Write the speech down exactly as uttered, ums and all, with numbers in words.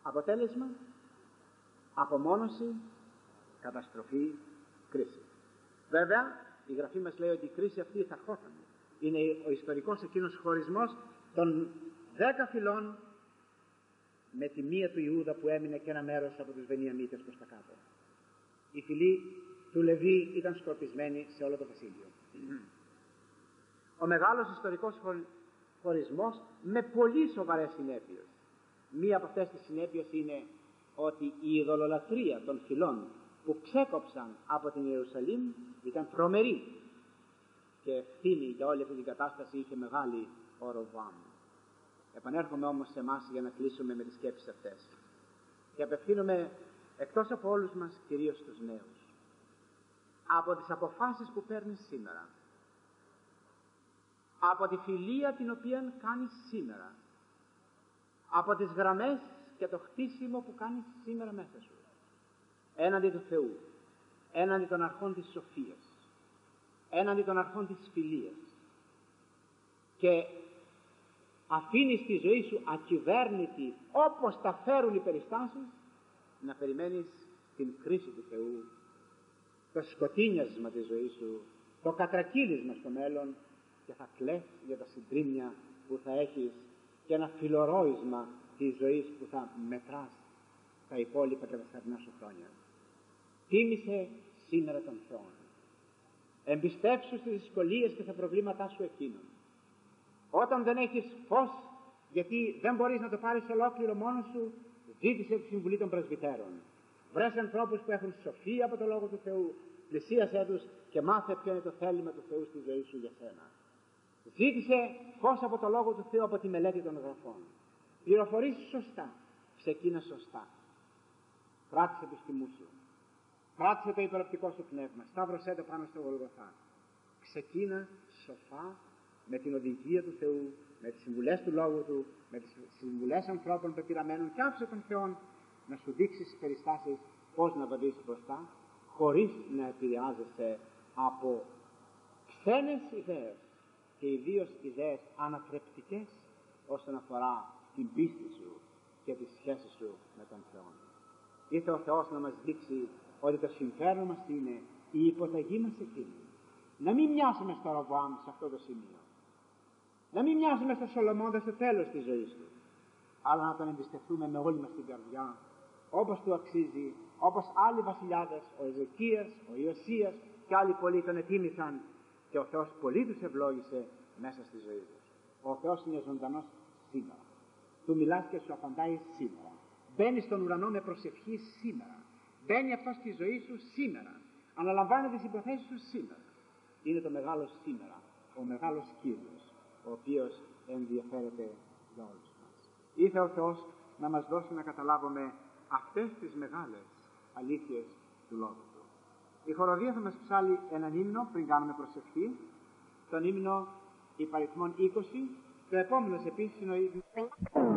Αποτέλεσμα, απομόνωση, καταστροφή, κρίση. Βέβαια, η Γραφή μας λέει ότι η κρίση αυτή θα ερχόταν. Είναι ο ιστορικός εκείνος χωρισμός των δέκα φυλών με τη μία του Ιούδα που έμεινε και ένα μέρος από τους Βενιαμίτες προς τα κάτω. Η φυλή του Λεβί ήταν σκορπισμένη σε όλο το βασίλειο. Ο μεγάλος ιστορικός χωρισμός με πολύ σοβαρές συνέπειες. Μία από αυτές τις συνέπειες είναι ότι η ειδωλολατρία των φυλών που ξέκοψαν από την Ιερουσαλήμ ήταν τρομερή και ευθύνη για όλη αυτή την κατάσταση είχε μεγάλη ο Ροβοάμ. Επανέρχομαι όμως σε εμάς για να κλείσουμε με τις σκέψεις αυτές και απευθύνομαι εκτός από όλους μας κυρίως στους νέους. Από τις αποφάσεις που παίρνεις σήμερα, από τη φιλία την οποία κάνεις σήμερα, από τις γραμμές και το χτίσιμο που κάνεις σήμερα μέσα σου έναντι του Θεού, έναντι των αρχών της σοφίας, έναντι των αρχών της φιλίας, και αφήνεις τη ζωή σου ακυβέρνητη όπως τα φέρουν οι περιστάσεις, να περιμένεις την κρίση του Θεού, το σκοτίνιασμα της ζωής σου, το κατρακύλισμα στο μέλλον, και θα κλαις για τα συντρίμμια που θα έχεις και ένα φιλορόισμα της ζωής που θα μετράς τα υπόλοιπα και τα θερινά σου χρόνια. Τίμησε σήμερα τον Θεό. Εμπιστεύσου στις δυσκολίες και στα προβλήματά σου εκείνον. Όταν δεν έχεις φως, γιατί δεν μπορείς να το πάρεις ολόκληρο μόνος σου, ζήτησε τη συμβουλή των πρεσβυτέρων. Βρες ανθρώπους που έχουν σοφία από το Λόγο του Θεού, πλησίασέ τους και μάθε ποιο είναι το θέλημα του Θεού στη ζωή σου για σένα. Ζήτησε φως από το Λόγο του Θεού, από τη μελέτη των Γραφών. Πληροφορήσου σωστά, ξεκίνα σωστά. Κράτησε το στιμού σου. Κράτησε το υπεροπτικό σου πνεύμα. Σταύρωσέ το πάνω στο Γολγοθά. Ξεκίνα σοφά με την οδηγία του Θεού, με τις συμβουλές του Λόγου του, με τις συμβουλές ανθρώπων πεπειραμένων, και άφησε τον Θεό να σου δείξει στις περιστάσεις πώς να βαδίσεις μπροστά, χωρίς να επηρεάζεσαι από ξένες ιδέες και ιδίως ιδέες ανατρεπτικές όσον αφορά την πίστη σου και τις σχέσεις σου με τον Θεό. Ήρθε ο Θεός να μας δείξει ότι το συμφέρον μας είναι η υποταγή μας εκείνη. Να μην μοιάσουμε στο Ροβοάμ σε αυτό το σημείο. Να μην μοιάσουμε στο Σολομώντα στο τέλος της ζωής του. Αλλά να τον εμπιστευτούμε με όλη μας την καρδιά, όπως του αξίζει, όπως άλλοι βασιλιάδες, ο Εζεκίας, ο Ιωσίας και άλλοι πολλοί τον ετίμησαν, και ο Θεός πολύ τους ευλόγησε μέσα στη ζωή τους. Ο Θεός είναι ζωντανός σήμερα. Του μιλάς και σου απαντάει σήμερα. Μπαίνει στον ουρανό με προσευχή σήμερα. Μπαίνει αυτό στη ζωή σου σήμερα. Αναλαμβάνει τις υποθέσεις σου σήμερα. Είναι το μεγάλο σήμερα, ο μεγάλος Κύριος, ο οποίος ενδιαφέρεται για όλους μας. Ήρθε ο Θεός να μας δώσει να καταλάβουμε αυτές τις μεγάλες αλήθειες του Λόγου του. Η χοροδία θα μας ψάλει έναν ύμνο πριν κάνουμε προσευχή, τον ύμνο υπαριθμών είκοσι. Το επόμενο επίσης είναι ο